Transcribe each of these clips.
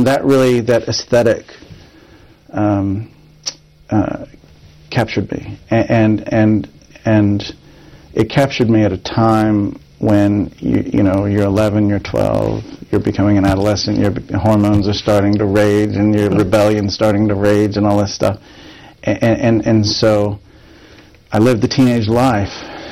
that aesthetic captured me, and it captured me at a time when you're 11, you're 12, you're becoming an adolescent, your hormones are starting to rage, and your rebellion's starting to rage, and all this stuff, and so I lived the teenage life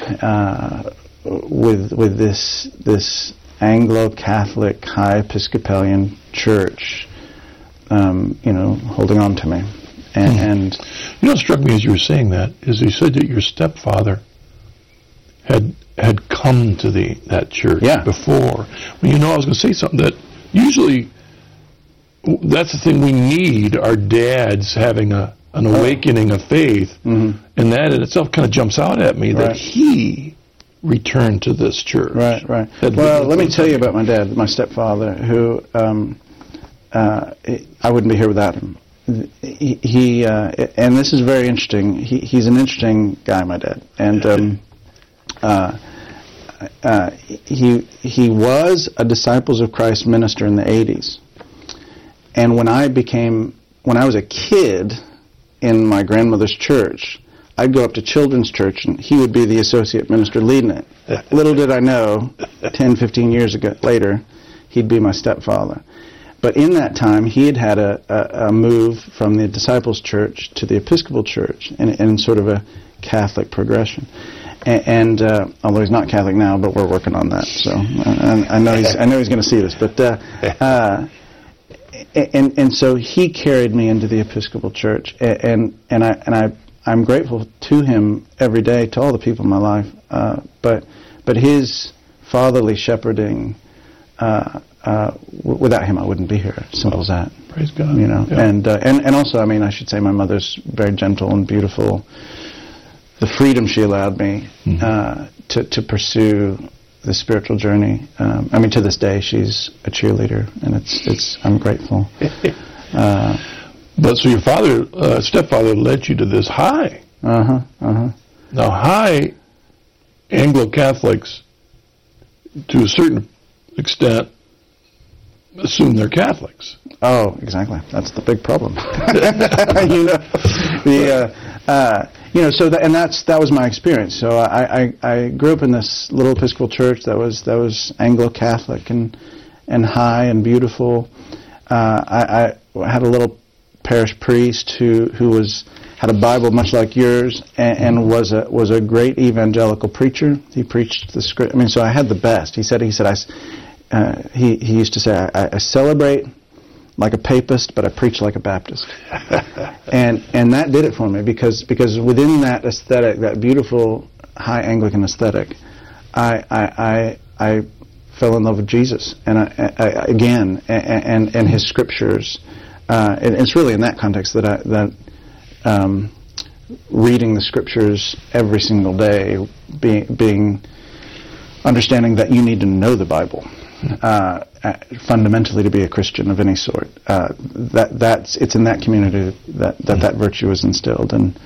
with this Anglo-Catholic high Episcopalian church, holding on to me. And what struck me as you were saying that is you said that your stepfather had come to that church before. Well, I was going to say something that usually that's the thing we need, our dads having an awakening of faith, and that in itself kind of jumps out at me that he returned to this church. Right. Well, let me tell you about my dad, my stepfather, who I wouldn't be here without him. He and this is very interesting. He's an interesting guy, my dad, and he was a Disciples of Christ minister in the 80s. And when I was a kid in my grandmother's church, I'd go up to children's church and he would be the associate minister leading it. Little did I know, 10, 15 years later, he'd be my stepfather. But in that time, he had a move from the Disciples Church to the Episcopal Church in sort of a Catholic progression. And although he's not Catholic now, but we're working on that. So I know he's going to see this. But and so he carried me into the Episcopal Church, and I'm grateful to him every day, to all the people in my life. But his fatherly shepherding. Without him, I wouldn't be here. Simple as that. Praise God. And also, I should say, my mother's very gentle and beautiful. The freedom she allowed me to pursue the spiritual journey. To this day, she's a cheerleader, and I'm grateful. But so your stepfather led you to this high. Now, high Anglo-Catholics, to a certain extent, assume they're Catholics. Oh, exactly. That's the big problem. That was my experience. So I grew up in this little Episcopal church that was Anglo-Catholic and high and beautiful. I had a little parish priest who had a Bible much like yours and was a great evangelical preacher. He preached the script. So I had the best. He said he used to say, I celebrate like a papist, but I preach like a Baptist. and that did it for me because within that aesthetic, that beautiful high Anglican aesthetic, I fell in love with Jesus and his scriptures. And it's really in that context that reading the scriptures every single day, being understanding that you need to know the Bible. Fundamentally, to be a Christian of any sort, it's in that community that virtue is instilled, and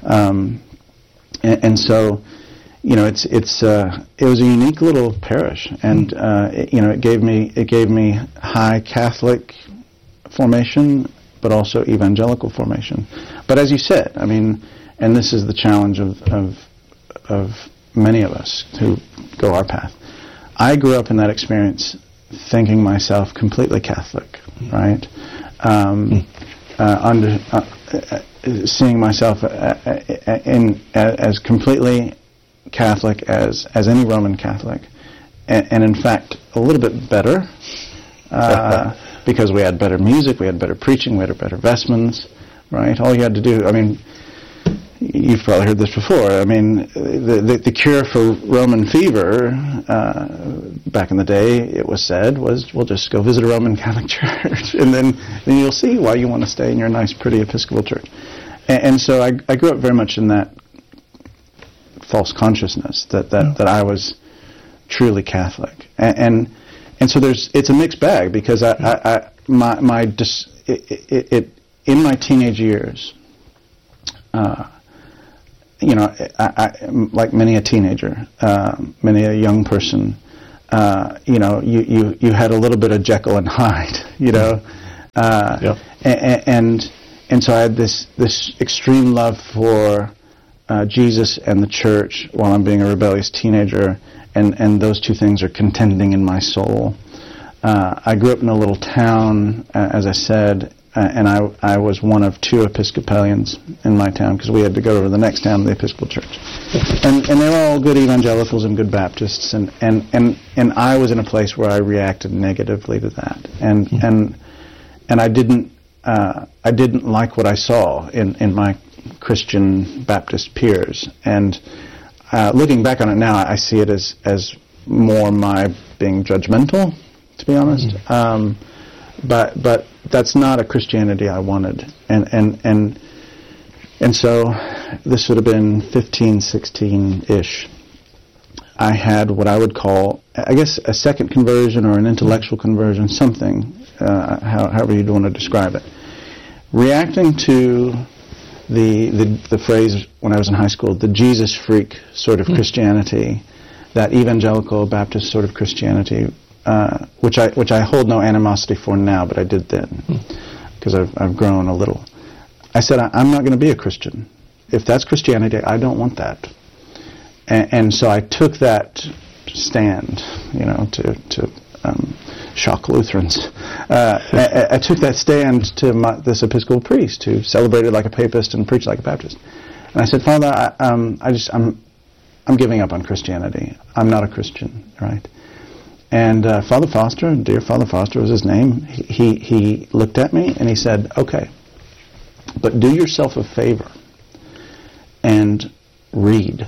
so it was a unique little parish, and it gave me high Catholic formation, but also evangelical formation. But as you said, and this is the challenge of many of us who go our path. I grew up in that experience thinking myself completely Catholic, right? Seeing myself as completely Catholic as any Roman Catholic, and in fact a little bit better, because we had better music, we had better preaching, we had better vestments, right? All you had to do, you've probably heard this before. The cure for Roman fever back in the day, it was said, was we'll just go visit a Roman Catholic church, and then you'll see why you want to stay in your nice, pretty Episcopal church. And so I grew up very much in that false consciousness that I was truly Catholic, and so it's a mixed bag because in my teenage years. Like many a teenager, many a young person, you had a little bit of Jekyll and Hyde, And so I had this extreme love for Jesus and the church while I'm being a rebellious teenager, and those two things are contending in my soul. I grew up in a little town, as I said, and I was one of two Episcopalians in my town because we had to go to the next town to the Episcopal Church. And they were all good evangelicals and good Baptists, and I was in a place where I reacted negatively to that. And I didn't like what I saw in my Christian Baptist peers. And looking back on it now, I see it as more my being judgmental, to be honest. But that's not a Christianity I wanted. And so this would have been 15, 16-ish. I had what I would call, I guess, a second conversion or an intellectual conversion, something, however you'd want to describe it. Reacting to the phrase when I was in high school, the Jesus freak sort of Christianity, that evangelical Baptist sort of Christianity, which I hold no animosity for now, but I did then, because I've grown a little. I said, I'm not going to be a Christian. If that's Christianity, I don't want that. And so I took that stand, to shock Lutherans. I took that stand to this Episcopal priest who celebrated like a Papist and preached like a Baptist. And I said, Father, I'm giving up on Christianity. I'm not a Christian, right? And Father Foster, dear Father Foster was his name, he looked at me and he said, okay, but do yourself a favor and read.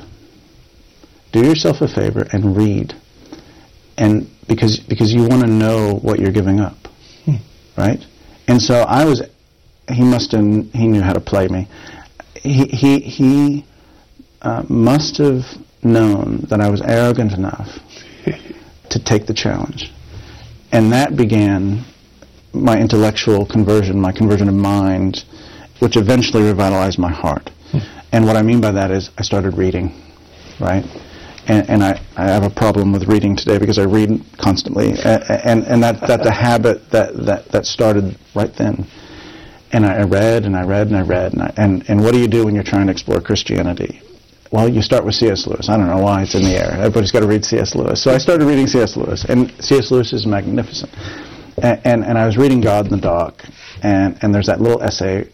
Do yourself a favor and read. And because you want to know what you're giving up, right? And so he knew how to play me. He must have known that I was arrogant enough to take the challenge. And that began my intellectual conversion, my conversion of mind, which eventually revitalized my heart. And what I mean by that is I started reading, right? And I have a problem with reading today because I read constantly, and that's a habit that started right then. And I read and I read and I read, and what do you do when you're trying to explore Christianity? Well, you start with C.S. Lewis. I don't know why it's in the air. Everybody's got to read C.S. Lewis. So I started reading C.S. Lewis, and C.S. Lewis is magnificent. And I was reading God in the Dock, and there's that little essay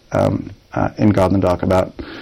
in God in the Dock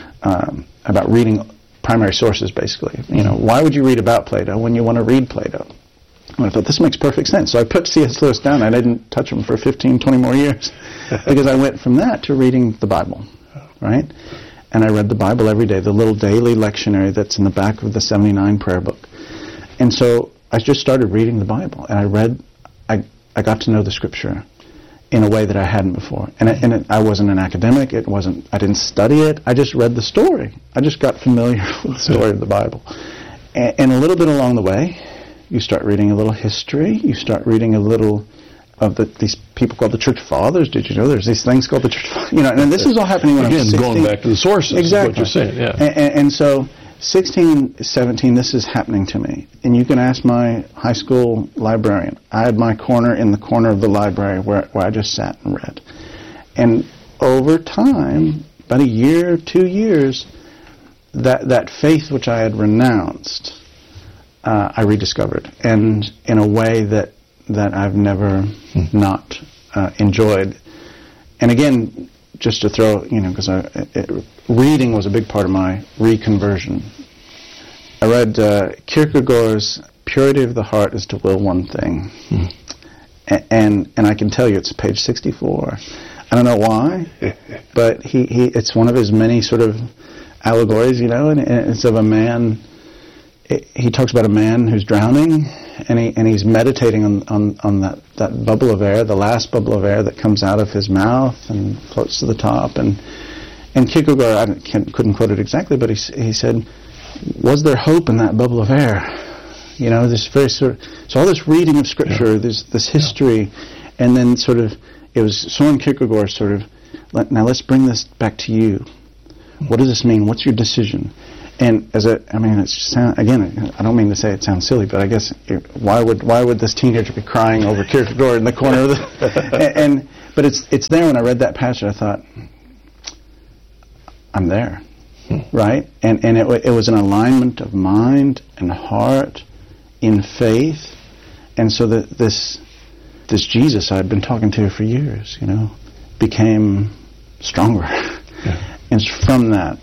about reading primary sources, basically. Why would you read about Plato when you want to read Plato? And I thought, this makes perfect sense. So I put C.S. Lewis down. I didn't touch him for 15, 20 more years because I went from that to reading the Bible, right? And I read the Bible every day, the little daily lectionary that's in the back of the 79 prayer book. And so I just started reading the Bible, and I got to know the Scripture in a way that I hadn't before. And I wasn't an academic. I didn't study it. I just read the story. I just got familiar with the story of the Bible. And a little bit along the way, you start reading a little history. You start reading a little of these people called the Church Fathers. Did you know there's these things called the Church Fathers? And this is all happening when I was 16. Going back to the sources. Exactly. Is what you're saying, yeah. And so 16, 17, this is happening to me. And you can ask my high school librarian. I had my corner in the corner of the library where I just sat and read. And over time, about a year, 2 years, that faith which I had renounced, I rediscovered. And in a way that I've never not enjoyed. And again, just to throw, because reading was a big part of my reconversion. I read Kierkegaard's Purity of the Heart is to Will One Thing. And I can tell you it's page 64. I don't know why, but it's one of his many sort of allegories, and it's of a man. He talks about a man who's drowning, and he's meditating on that bubble of air, the last bubble of air that comes out of his mouth and floats to the top. And Kierkegaard, I couldn't quote it exactly, but he said, was there hope in that bubble of air? This very so all this reading of Scripture, this history, and then sort of, it was Søren Kierkegaard sort of, now let's bring this back to you. What does this mean? What's your decision? And again, I don't mean to say it sounds silly, but I guess why would this teenager be crying over Kierkegaard in the corner of the But it's there. When I read that passage, I thought, I'm there, right? And it was an alignment of mind and heart in faith, and so that this Jesus I'd been talking to for years, became stronger. Yeah. And it's from that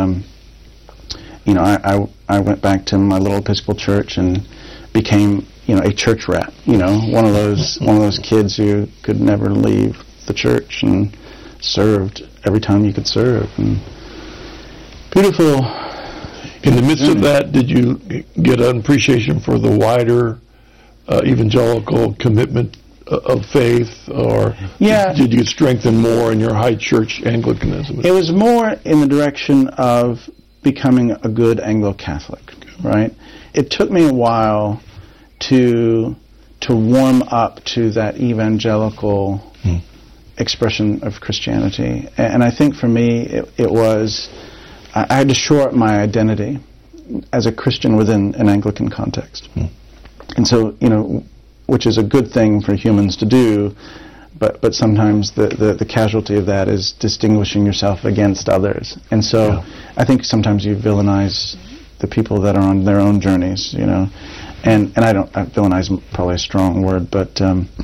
I went back to my little Episcopal church and became a church rat. One of those kids who could never leave the church and served every time you could serve. And beautiful. In the midst of that, did you get an appreciation for the wider evangelical commitment of faith, or did you strengthen more in your high church Anglicanism? It was more in the direction of becoming a good Anglo-Catholic, right? It took me a while to warm up to that evangelical expression of Christianity, and I think for me it was I had to shore up my identity as a Christian within an Anglican context, and so which is a good thing for humans to do, but sometimes the casualty of that is distinguishing yourself against others. And so I think sometimes you villainize the people that are on their own journeys, and villainize is probably a strong word, but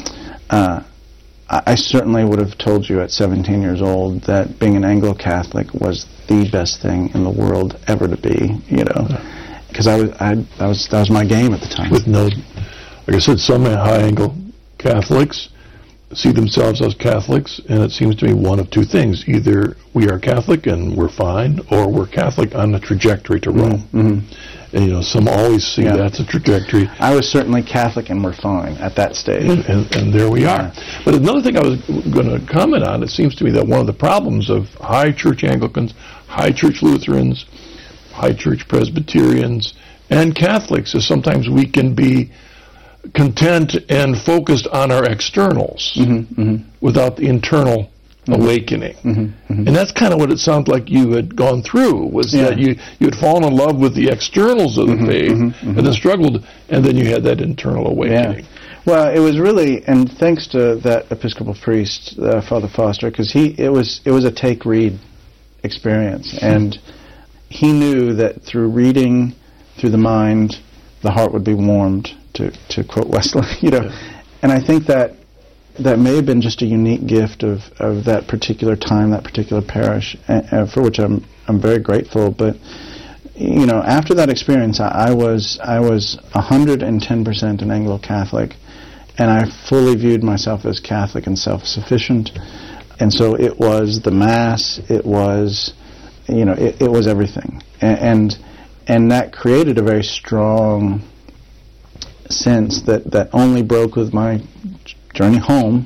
I certainly would have told you at 17 years old that being an Anglo-Catholic was the best thing in the world ever to be, because that was my game at the time. With no, like I said, some high Anglo Catholics see themselves as Catholics, and it seems to me one of two things: either we are Catholic and we're fine, or we're Catholic on the trajectory to Rome. Mm-hmm. And some always see that's a trajectory. I was certainly Catholic and we're fine at that stage. And there we are. But another thing I was going to comment on, it seems to me that one of the problems of high church Anglicans, high church Lutherans, high church Presbyterians, and Catholics is sometimes we can be content and focused on our externals without the internal awakening. And that's kind of what it sounds like you had gone through, was that you had fallen in love with the externals of the faith and then struggled, and then you had that internal awakening. Well, it was really, and thanks to that Episcopal priest, Father Foster, because it was a take-read experience, and he knew that through reading, through the mind, the heart would be warmed, to quote Wesley, and I think that may have been just a unique gift of that particular time, that particular parish, for which I'm very grateful. But after that experience, I was 110% an Anglo-Catholic, and I fully viewed myself as Catholic and self-sufficient. And so it was the Mass, it was it was everything, and that created a very strong sense that only broke with my journey home,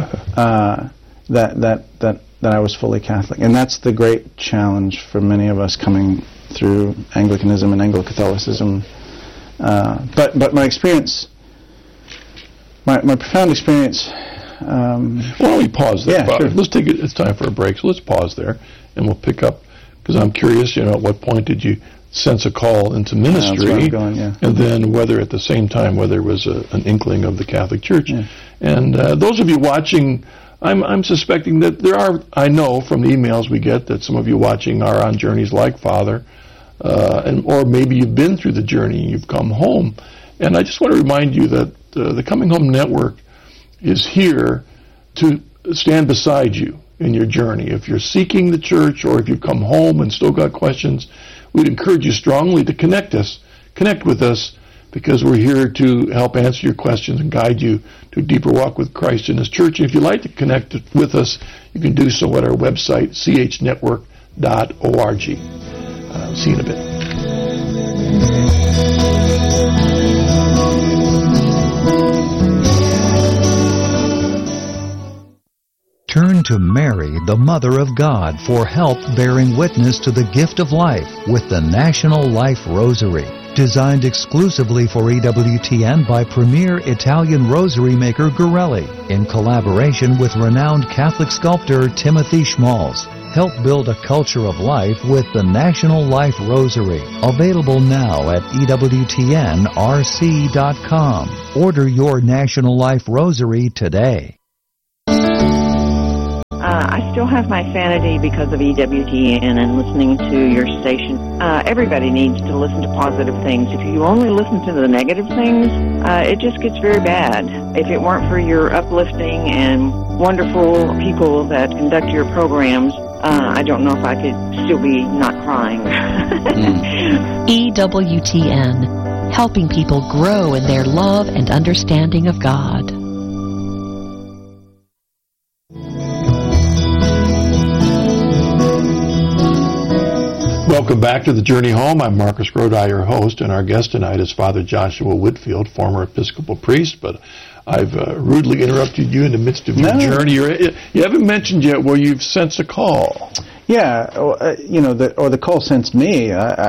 that I was fully Catholic, and that's the great challenge for many of us coming through Anglicanism and Anglo-Catholicism. But my experience, my profound experience. Why don't we pause there? Yeah, sure. Let's take it. It's time for a break, so let's pause there, and we'll pick up, because I'm curious. At what point did you sense a call into ministry, that's where I'm going, and then whether at the same time whether there was an inkling of the Catholic Church. And those of you watching, I'm suspecting that there are, I know from the emails we get that some of you watching are on journeys like Father, or maybe you've been through the journey and you've come home. And I just want to remind you that the Coming Home Network is here to stand beside you in your journey. If you're seeking the church, or if you've come home and still got questions, we'd encourage you strongly to connect with us, because we're here to help answer your questions and guide you to a deeper walk with Christ and His church. And if you'd like to connect with us, you can do so at our website, chnetwork.org. See you in a bit. Turn to Mary, the Mother of God, for help bearing witness to the gift of life with the National Life Rosary. Designed exclusively for EWTN by premier Italian rosary maker Gorelli, in collaboration with renowned Catholic sculptor Timothy Schmalz. Help build a culture of life with the National Life Rosary. Available now at EWTNRC.com. Order your National Life Rosary today. I still have my sanity because of EWTN and listening to your station. Everybody needs to listen to positive things. If you only listen to the negative things, it just gets very bad. If it weren't for your uplifting and wonderful people that conduct your programs, I don't know if I could still be not crying. EWTN, helping people grow in their love and understanding of God. Welcome back to The Journey Home. I'm Marcus Grodi, your host, and our guest tonight is Father Joshua Whitfield, former Episcopal priest, but I've rudely interrupted you in the midst of your journey. You haven't mentioned yet where you've sensed a call. Yeah, the call sensed me.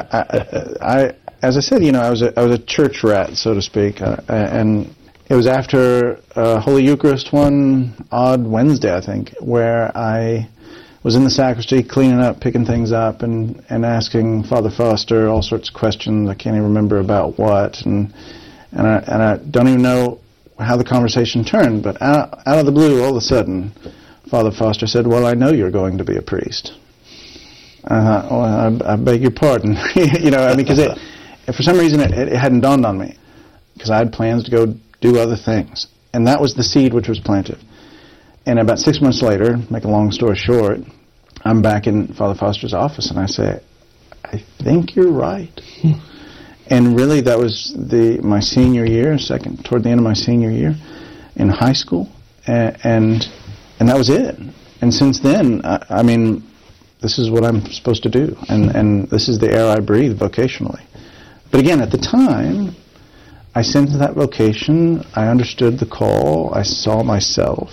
I as I said, I was a church rat, so to speak, and it was after Holy Eucharist one odd Wednesday, I think, where I was in the sacristy cleaning up, picking things up, and asking Father Foster all sorts of questions. I can't even remember about what, and I don't even know how the conversation turned. But out of the blue, all of a sudden, Father Foster said, "Well, I know you're going to be a priest." I thought, "Well, I beg your pardon," because for some reason it hadn't dawned on me, because I had plans to go do other things, and that was the seed which was planted. And about 6 months later, make a long story short, I'm back in Father Foster's office, and I say, "I think you're right." And really, that was my senior year, toward the end of my senior year in high school, and that was it. And since then, I mean, this is what I'm supposed to do, and this is the air I breathe vocationally. But again, at the time, I sensed that vocation. I understood the call. I saw myself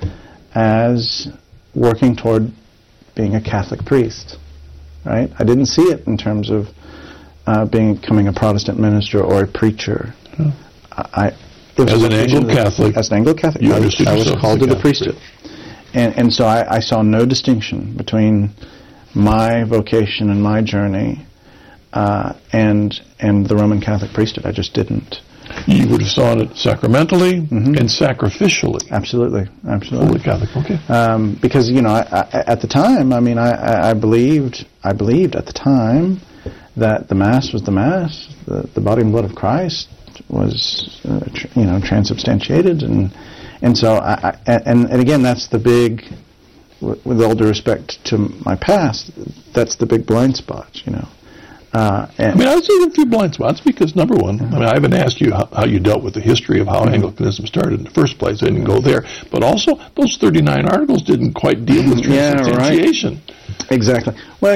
as working toward being a Catholic priest, right? I didn't see it in terms of becoming a Protestant minister or a preacher. As an Anglo-Catholic, I was called to the priesthood. And so I saw no distinction between my vocation and my journey and the Roman Catholic priesthood. I just didn't. You would have saw it sacramentally and sacrificially. Absolutely. Holy Catholic, okay. Because at the time, I mean, I believed at the time that the Mass was the Mass, the body and blood of Christ was, transubstantiated, and so and again, that's the big, with all due respect to my past, that's the big blind spot, I'd say a few blind spots because, number one, I haven't asked you how you dealt with the history of how Anglicanism started in the first place. I didn't go there. But also, those 39 articles didn't quite deal with transubstantiation. Right. Exactly. Well,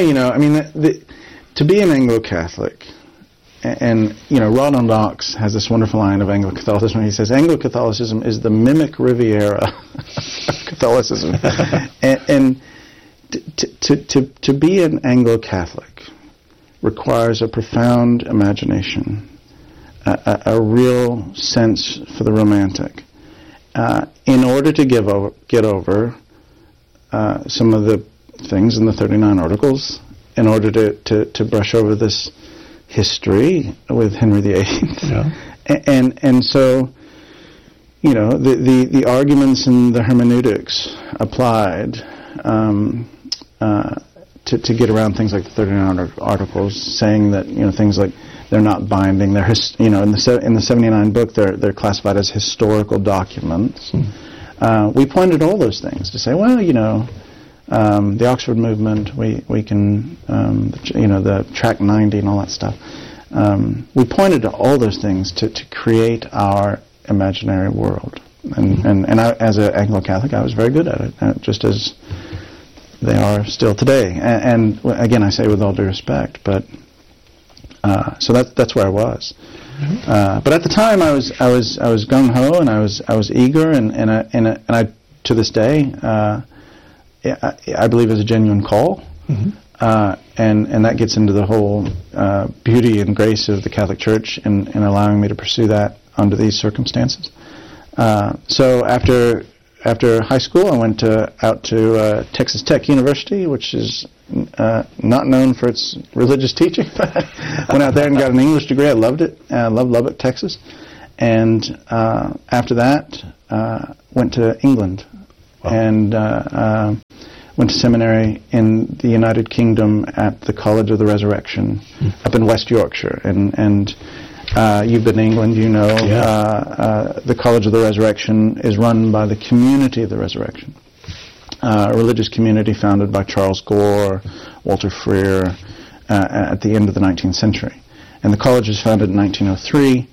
to be an Anglo-Catholic, and Ronald Knox has this wonderful line of Anglo-Catholicism. He says, Anglo-Catholicism is the mimic Riviera of Catholicism. and to be an Anglo-Catholic requires a profound imagination, a real sense for the romantic, in order to get over some of the things in the 39 Articles, in order to brush over this history with Henry VIII. Yeah. And so, the arguments and the hermeneutics applied to get around things like the 39 Articles, saying that things like they're not binding. They're in the 79 book they're classified as historical documents. We pointed all those things to say, well, the Oxford movement, we can the Tract 90 and all that stuff. We pointed to all those things to create our imaginary world, and I, as an Anglo-Catholic, I was very good at it, just as they are still today. And again, I say with all due respect, but so that's where I was. But at the time, I was gung ho, and I was eager, and I to this day, I believe is a genuine call, and that gets into the whole beauty and grace of the Catholic Church in allowing me to pursue that under these circumstances. So after high school, I went out to Texas Tech University, which is not known for its religious teaching, but I went out there and got an English degree. I loved it. I loved Lubbock, Texas. And after that, went to England and went to seminary in the United Kingdom at the College of the Resurrection up in West Yorkshire. And you've been in England, you know. The College of the Resurrection is run by the Community of the Resurrection, a religious community founded by Charles Gore, Walter Freer, at the end of the 19th century. And the college was founded in 1903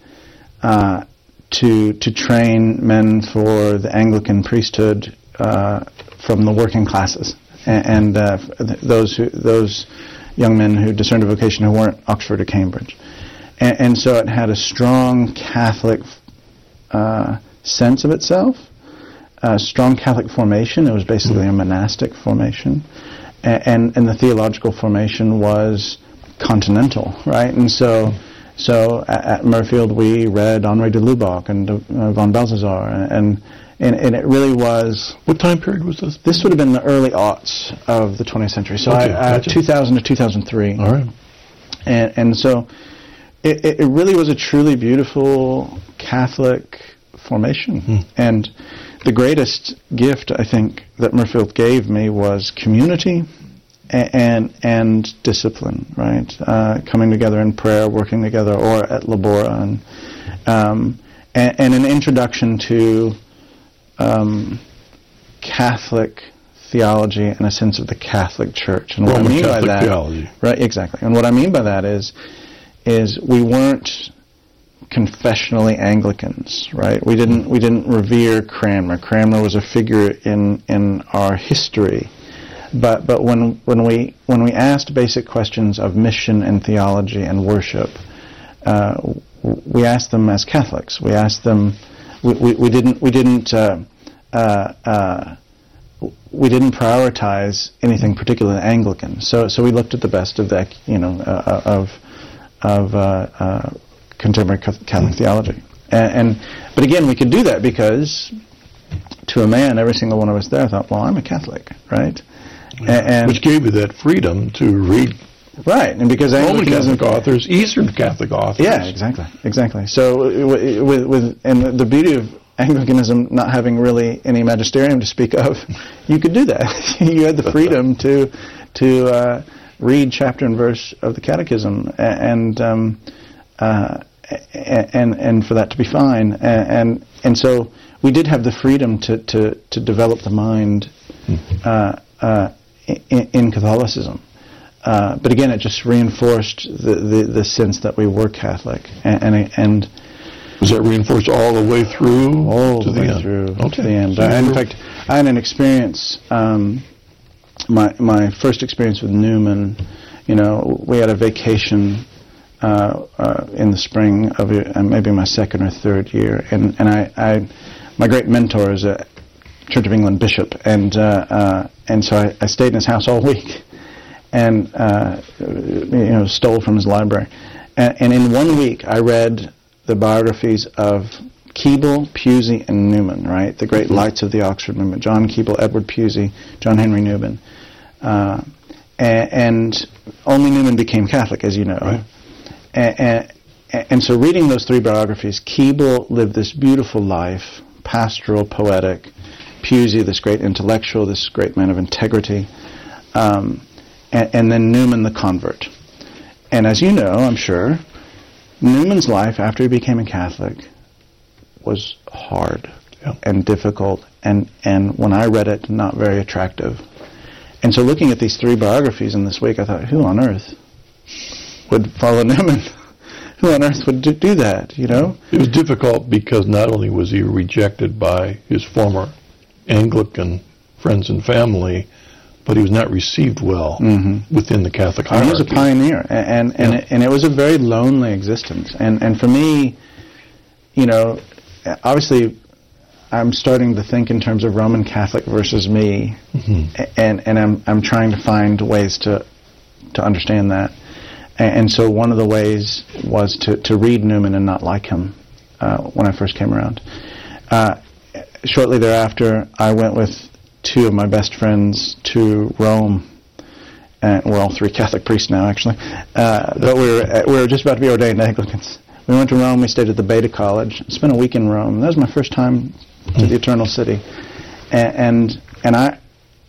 to train men for the Anglican priesthood from the working classes, and those young men who discerned a vocation who weren't Oxford or Cambridge. And so it had a strong Catholic sense of itself, a strong Catholic formation. It was basically a monastic formation. And the theological formation was continental, right? And so at Mirfield we read Henri de Lubac and von Balthasar, and it really was... What time period was this? This would have been the early aughts of the 20th century. So gotcha. 2000 to 2003. All right. And so it really was a truly beautiful Catholic formation. And the greatest gift, I think, that Mirfield gave me was community and discipline, right? Coming together in prayer, working together, or at Labora, and an introduction to Catholic theology and a sense of the Catholic Church. And what Roman I mean Catholic by that, theology. Right, exactly. And what I mean by that is we weren't confessionally Anglicans, right? We didn't revere Cranmer. Cranmer was a figure in our history, but when we asked basic questions of mission and theology and worship, we asked them as Catholics. We asked them. We didn't prioritize anything particularly Anglican. So we looked at the best of that, of contemporary Catholic theology. But again, we could do that because, to a man, every single one of us there thought, well, I'm a Catholic, right? And which gave you that freedom to read right, and because Roman Catholic authors, Eastern Catholic authors. Yeah, exactly. So and the beauty of Anglicanism not having really any magisterium to speak of, you could do that. You had the freedom to read chapter and verse of the Catechism, and for that to be fine, and so we did have the freedom to develop the mind in Catholicism. But again, it just reinforced the sense that we were Catholic, and was that reinforced all the way through? All the way through to the end. In fact, I had an experience. My first experience with Newman. We had a vacation in the spring of maybe my second or third year, and my great mentor is a Church of England bishop, and so I stayed in his house all week, and stole from his library, and in 1 week I read the biographies of Keble, Pusey, and Newman, right? The great lights of the Oxford movement: John Keble, Edward Pusey, John Henry Newman, and only Newman became Catholic, as you know. Right. And so reading those three biographies, Keble lived this beautiful life, pastoral, poetic. Pusey, this great intellectual, this great man of integrity. And then Newman, the convert. And as you know, I'm sure, Newman's life after he became a Catholic was hard and difficult, and when I read it, not very attractive. And so looking at these three biographies in this week, I thought, who on earth would follow Newman? Who on earth would do that, It was difficult because not only was he rejected by his former Anglican friends and family, but he was not received well within the Catholic hierarchy. He was a pioneer, and it was a very lonely existence. And for me, obviously, I'm starting to think in terms of Roman Catholic versus me, and I'm trying to find ways to understand that. And so one of the ways was to read Newman and not like him when I first came around. Shortly thereafter, I went with two of my best friends to Rome. We're all three Catholic priests now, actually. But we were just about to be ordained Anglicans. We went to Rome. We stayed at the Beta College. Spent a week in Rome. That was my first time to the Eternal City. And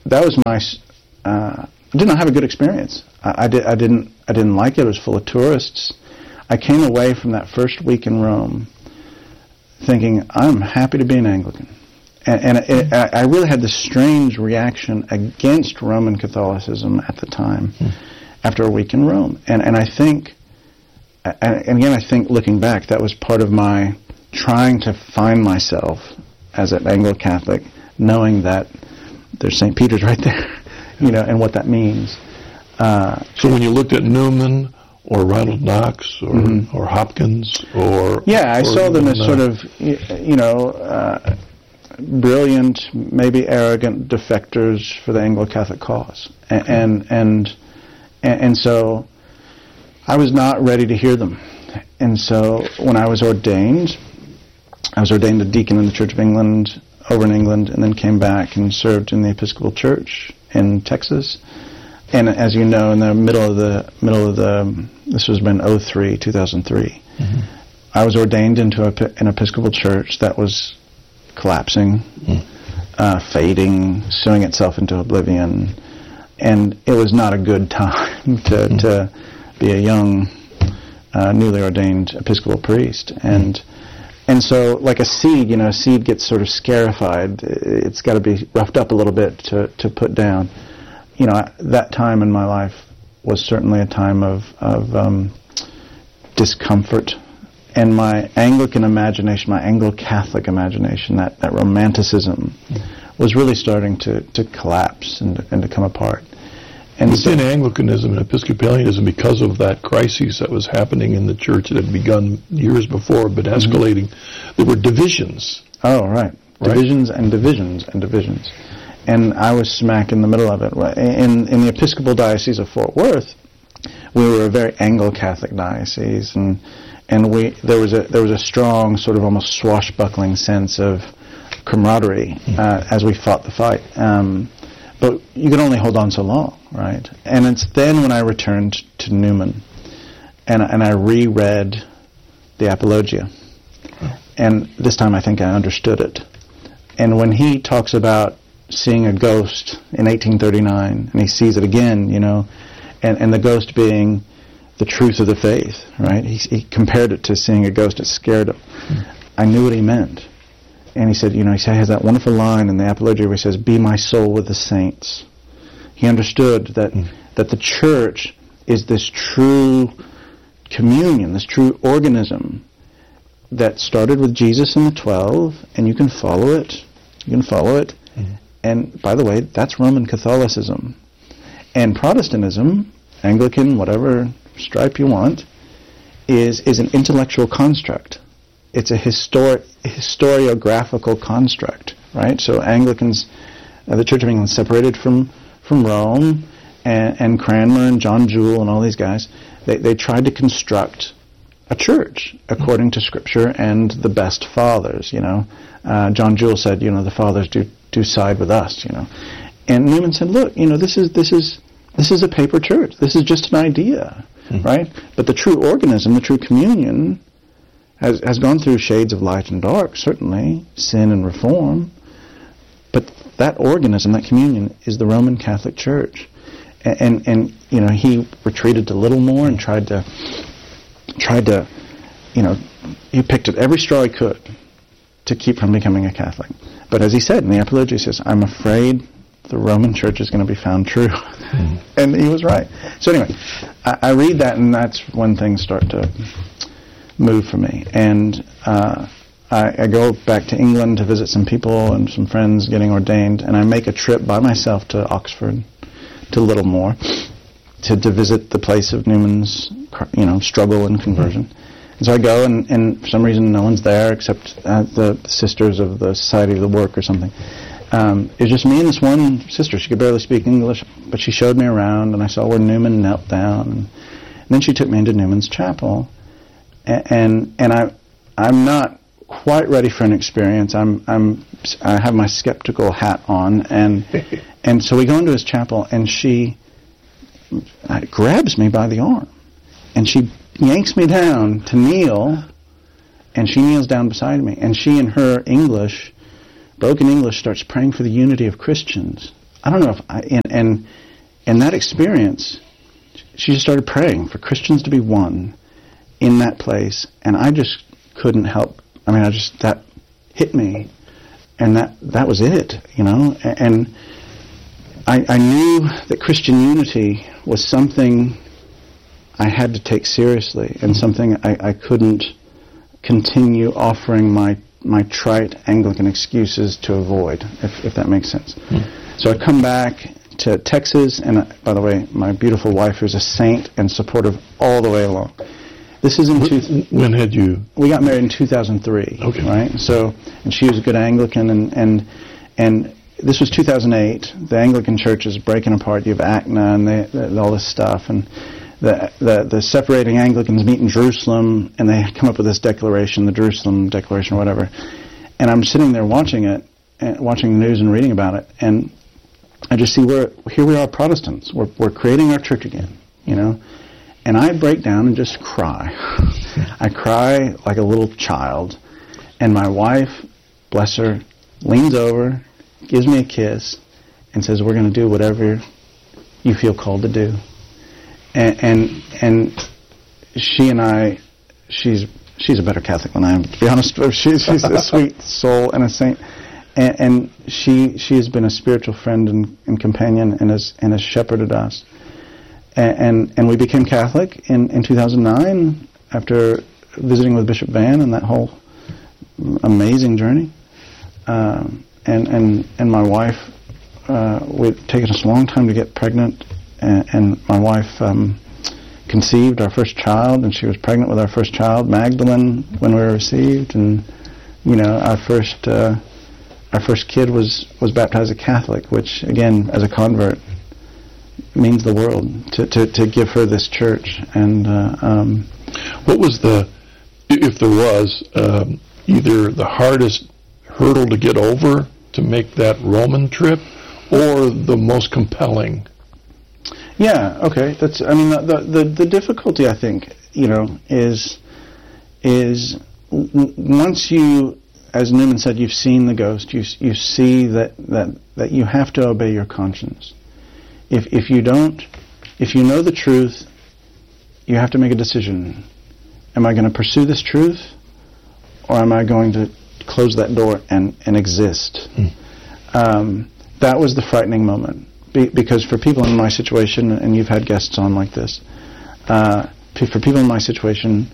that was my. I did not have a good experience. I didn't like it. It was full of tourists. I came away from that first week in Rome thinking, I'm happy to be an Anglican. And I really had this strange reaction against Roman Catholicism at the time after a week in Rome. And I think, and again, I think looking back, that was part of my trying to find myself as an Anglo-Catholic, knowing that there's St. Peter's right there, and what that means. So when you looked at Newman or Ronald Knox or Hopkins or... Yeah, I saw them as sort of, brilliant, maybe arrogant defectors for the Anglo-Catholic cause. And so I was not ready to hear them. And so when I was ordained a deacon in the Church of England, over in England, and then came back and served in the Episcopal Church in Texas. And as you know, in the middle of the this was in 2003, I was ordained into an Episcopal church that was collapsing, fading, sewing itself into oblivion, and it was not a good time to be a young, newly ordained Episcopal priest. And so, like a seed, a seed gets sort of scarified. It's got to be roughed up a little bit to put down. That time in my life was certainly a time of discomfort. And my Anglican imagination, my Anglo-Catholic imagination, that romanticism was really starting to collapse and to come apart. And within Anglicanism and Episcopalianism, because of that crisis that was happening in the church that had begun years before, but escalating, there were divisions. Oh, right. Divisions and divisions and divisions. And I was smack in the middle of it. In the Episcopal Diocese of Fort Worth, we were a very Anglo-Catholic diocese, and there was a strong sort of almost swashbuckling sense of camaraderie as we fought the fight. But you could only hold on so long, right? And it's then when I returned to Newman, and I reread the Apologia, and this time I think I understood it. And when he talks about seeing a ghost in 1839, and he sees it again, and the ghost being the truth of the faith, right? He compared it to seeing a ghost. It scared him. I knew what he meant. And he said, he has that wonderful line in the Apologia where he says, "Be my soul with the saints." He understood that the church is this true communion, this true organism that started with Jesus and the 12, and you can follow it. And by the way, that's Roman Catholicism. And Protestantism, Anglican, whatever stripe you want, is an intellectual construct. It's a historiographical construct, right? So Anglicans, the Church of England, separated from Rome, and Cranmer and John Jewel and all these guys, they tried to construct a church according to Scripture and the best fathers. John Jewel said, the fathers do side with us. And Newman said, look, this is a paper church. This is just an idea, right? But the true organism, the true communion, has gone through shades of light and dark, certainly, sin and reform. But that organism, that communion, is the Roman Catholic Church. And he retreated a little more and tried to, he picked at every straw he could to keep from becoming a Catholic. But as he said in the Apologia, he says, I'm afraid the Roman Church is going to be found true. And he was right. So anyway, I read that, and that's when things start to move for me. And I go back to England to visit some people and some friends getting ordained, and I make a trip by myself to Oxford, to Littlemore, to visit the place of Newman's struggle and conversion. And so I go, and for some reason no one's there except the sisters of the Society of the Work or something. It was just me and this one sister. She could barely speak English, but she showed me around, and I saw where Newman knelt down. And then she took me into Newman's chapel. And I'm not quite ready for an experience. I have my skeptical hat on, and so we go into his chapel, and she grabs me by the arm, and she yanks me down to kneel, and she kneels down beside me, and she in her broken English, starts praying for the unity of Christians I don't know if and that experience, she just started praying for Christians to be one in that place, and I just couldn't help. I mean, that hit me, and that was it, you know. And I knew that Christian unity was something I had to take seriously, and something I couldn't continue offering my trite Anglican excuses to avoid, if that makes sense. So I come back to Texas, and by the way, my beautiful wife, who's a saint and supportive all the way along. This is when had you? We got married in 2003. Okay. Right. So, and she was a good Anglican, and this was 2008. The Anglican Church is breaking apart. You have ACNA and all this stuff, and the separating Anglicans meet in Jerusalem, and they come up with this declaration, the Jerusalem Declaration or whatever. And I'm sitting there watching it, watching the news and reading about it, and I just see here we are Protestants. We're creating our church again, you know. And I break down and just cry. I cry like a little child. And my wife, bless her, leans over, gives me a kiss, and says, "We're going to do whatever you feel called to do." And she and I, she's a better Catholic than I am, to be honest. She's a sweet soul and a saint. And she has been a spiritual friend and companion and has shepherded us. And we became Catholic in 2009 after visiting with Bishop Van and that whole amazing journey. And my wife, we'd taken us a long time to get pregnant, and my wife conceived our first child, and she was pregnant with our first child, Magdalene, when we were received, and you know, our first kid was baptized a Catholic, which again, as a convert, means the world to give her this church. And what was if there was either the hardest hurdle to get over to make that Roman trip, or the most compelling? Yeah. Okay. The difficulty, I think, you know, is once you, as Newman said, you've seen the ghost. You see that you have to obey your conscience. If you know the truth, you have to make a decision. Am I going to pursue this truth, or am I going to close that door and exist? That was the frightening moment, because for people in my situation, and you've had guests on like this, for people in my situation,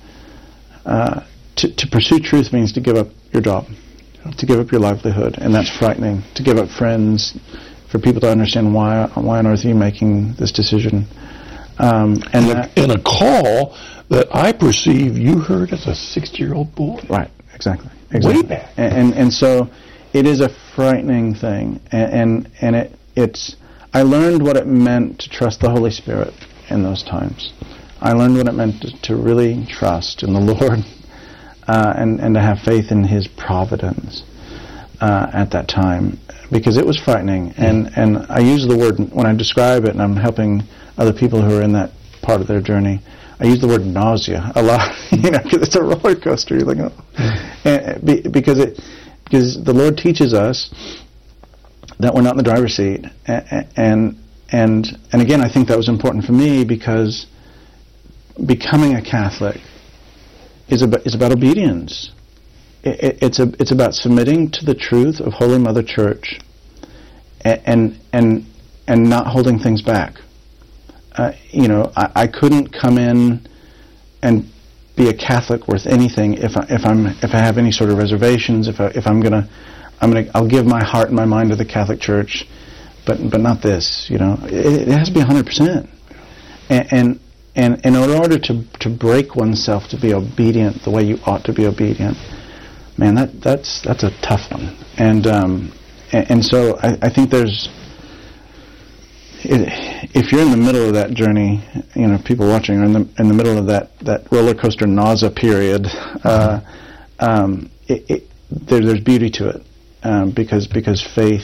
to pursue truth means to give up your job, to give up your livelihood, and that's frightening. To give up friends, for people to understand why on earth are you making this decision. And a call that I perceive you heard as a 60-year-old boy. Right, exactly. Way back. And so it is a frightening thing. And it's I learned what it meant to trust the Holy Spirit in those times. I learned what it meant to really trust in the Lord and to have faith in His providence at that time, because it was frightening. And I use the word, when I describe it and I'm helping other people who are in that part of their journey, I use the word nausea a lot, you know, because it's a roller coaster. You're like, oh. Because the Lord teaches us that we're not in the driver's seat, and again, I think that was important for me, because becoming a Catholic is about obedience. It's about submitting to the truth of Holy Mother Church, and not holding things back. You know, I couldn't come in and be a Catholic worth anything if I have any sort of reservations. I'll give my heart and my mind to the Catholic Church, but not this. You know, it has to be 100%. And in order to break oneself to be obedient the way you ought to be obedient, man, that's a tough one. And so I think if you're in the middle of that journey, you know, people watching are in the middle of that roller coaster nausea period, there's beauty to it, because faith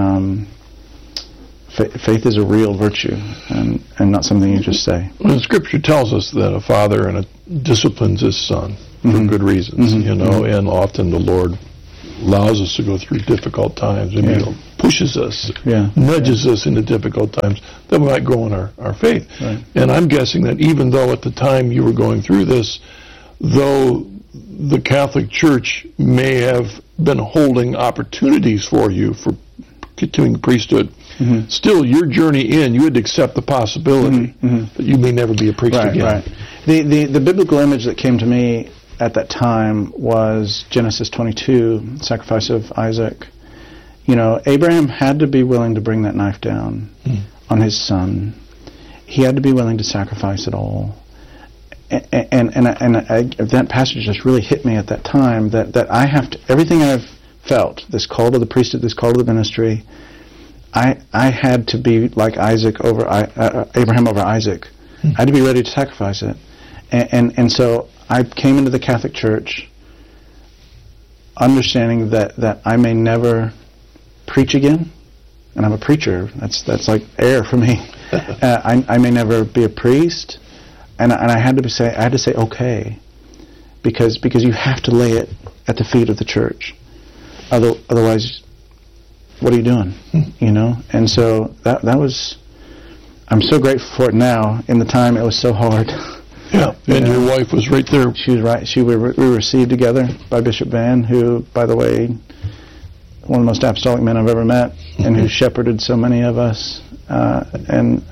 is a real virtue and not something you just say. Well, Scripture tells us that a father disciplines his son for good reasons, you know, and often the Lord allows us to go through difficult times. Maybe He'll pushes us, Yeah. nudges us into difficult times, that we might grow in our faith. Right. And I'm guessing that even though at the time you were going through this, though the Catholic Church may have been holding opportunities for you for continuing the priesthood, still your journey in, you had to accept the possibility that you may never be a priest again. Right. The biblical image that came to me at that time was Genesis 22, sacrifice of Isaac. You know, Abraham had to be willing to bring that knife down on his son. He had to be willing to sacrifice it all. And that passage just really hit me at that time, that I have to, everything I've felt, this call to the priesthood, this call to the ministry, I had to be like Isaac over Abraham over Isaac. I had to be ready to sacrifice it. And so I came into the Catholic Church understanding that I may never preach again, and I'm a preacher. That's like air for me. I may never be a priest, and I had to say okay, because you have to lay it at the feet of the church. Otherwise, what are you doing? You know? And so that was, I'm so grateful for it now. In the time, it was so hard. Yeah, and your wife was right there. She was right. We were received together by Bishop Van, who, by the way, one of the most apostolic men I've ever met, and who shepherded so many of us. And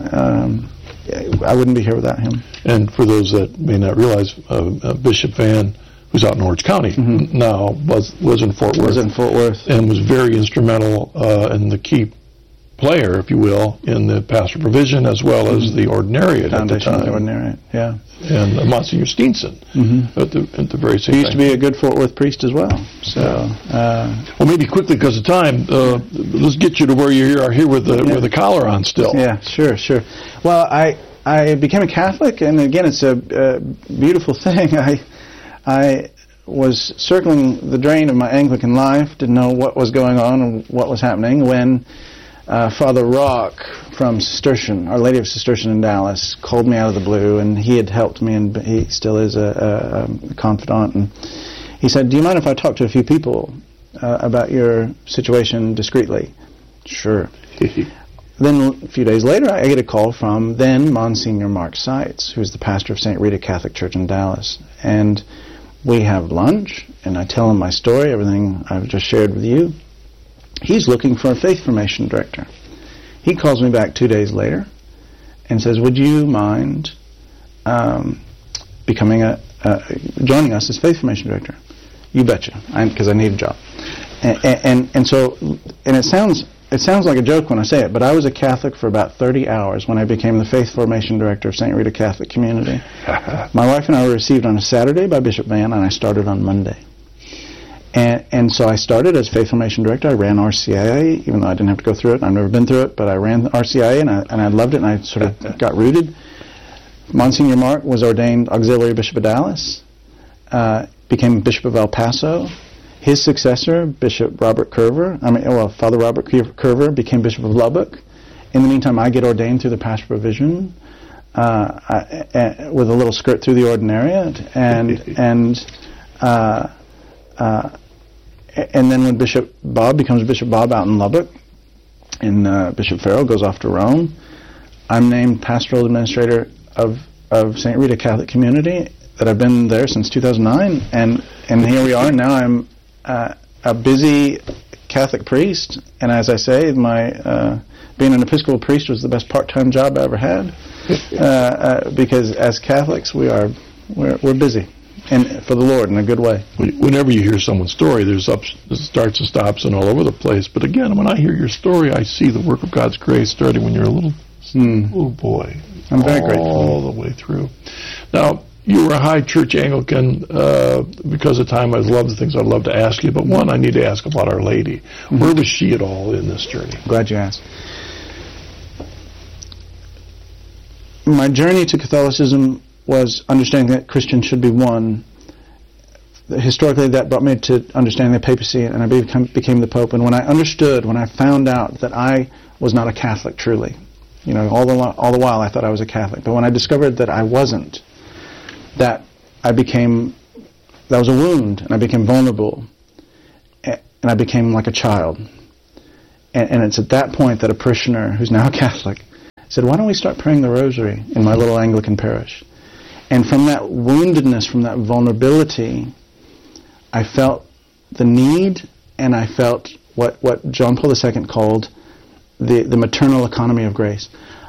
I wouldn't be here without him. And for those that may not realize, Bishop Van, who's out in Orange County now, was in Fort Worth. Was in Fort Worth. And was very instrumental in the key player, if you will, in the pastoral provision as well as the ordinariate Foundation at the time. Of the ordinariate, yeah. And Monsignor Steenson at the very same time. He used to be a good Fort Worth priest as well. So, well, maybe quickly because of time, let's get you to where you are here with the collar on still. Yeah, sure. Well, I became a Catholic, and again, it's a beautiful thing. I was circling the drain of my Anglican life, didn't know what was going on and what was happening, when Father Rock from Cistercian, Our Lady of Cistercian in Dallas, called me out of the blue, and he had helped me, and he still is a confidant. And he said, "Do you mind if I talk to a few people about your situation discreetly?" Sure. Then a few days later, I get a call from then Monsignor Mark Seitz, who's the pastor of St. Rita Catholic Church in Dallas. And we have lunch, and I tell him my story, everything I've just shared with you. He's looking for a faith formation director. He calls me back 2 days later and says, "Would you mind joining us as faith formation director?" You betcha, because I need a job. And so it sounds like a joke when I say it, but I was a Catholic for about 30 hours when I became the faith formation director of St. Rita Catholic Community. My wife and I were received on a Saturday by Bishop Van, and I started on Monday. And so I started as faith formation director. I ran RCIA, even though I didn't have to go through it. I've never been through it, but I ran RCIA, and I loved it, and I sort of got rooted. Monsignor Mark was ordained Auxiliary Bishop of Dallas, became Bishop of El Paso. His successor, Bishop Robert Curver, Father Robert Curver, became Bishop of Lubbock. In the meantime, I get ordained through the pastoral provision with a little skirt through the ordinariate, and then when Bishop Bob becomes Bishop Bob out in Lubbock, and Bishop Farrell goes off to Rome, I'm named pastoral administrator of St. Rita Catholic Community. That I've been there since 2009, and here we are. Now I'm a busy Catholic priest, and as I say, my being an Episcopal priest was the best part-time job I ever had, because as Catholics we're busy, and for the Lord in a good way. Whenever you hear someone's story, there's starts and stops and all over the place. But again, when I hear your story, I see the work of God's grace starting when you're a little boy. I'm very grateful. All the way through. Now, you were a high church Anglican. Because of time, I'd love the things I'd love to ask you, but one, I need to ask about Our Lady. Where was she at all in this journey? Glad you asked. My journey to Catholicism was understanding that Christians should be one. Historically, that brought me to understanding the papacy, and I became the Pope. And when I found out that I was not a Catholic truly, all the while I thought I was a Catholic, but when I discovered that I wasn't, that was a wound, and I became vulnerable, and I became like a child. And it's at that point that a parishioner who's now a Catholic said, why don't we start praying the rosary in my little Anglican parish? And from that woundedness, from that vulnerability, I felt the need, and I felt what John Paul II called the maternal economy of grace.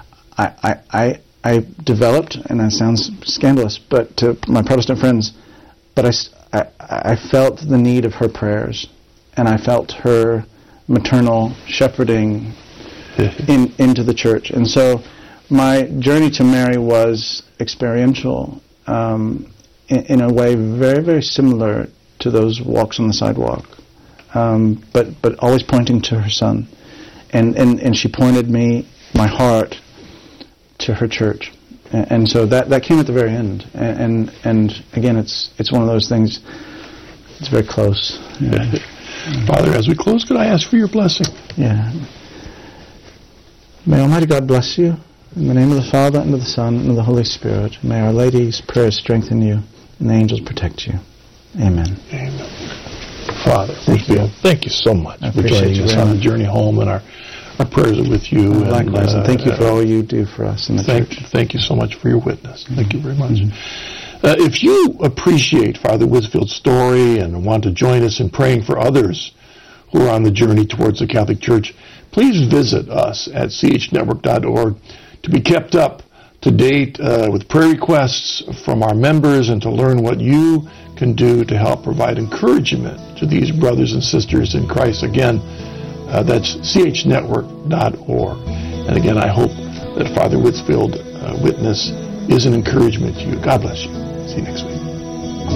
I developed, and that sounds scandalous, but to my Protestant friends, but I felt the need of her prayers, and I felt her maternal shepherding into the church. And so my journey to Mary was experiential, in a way very, very similar to those walks on the sidewalk, but always pointing to her son. And she pointed my heart to her church. And so that came at the very end. And again, it's one of those things, it's very close. Yeah. Father, as we close, could I ask for your blessing? Yeah. May Almighty God bless you. In the name of the Father, and of the Son, and of the Holy Spirit. May Our Lady's prayers strengthen you, and the angels protect you. Amen. Amen. Father, thank you so much for joining us on the journey home, and our prayers are with you. Likewise, and thank you for all you do for us in the church. Thank you so much for your witness. Thank you very much. If you appreciate Father Whitfield's story and want to join us in praying for others who are on the journey towards the Catholic Church, please visit us at chnetwork.org to be kept up to date with prayer requests from our members and to learn what you can do to help provide encouragement to these brothers and sisters in Christ. Again, that's chnetwork.org. And again, I hope that Father Whitfield witness is an encouragement to you. God bless you. See you next week.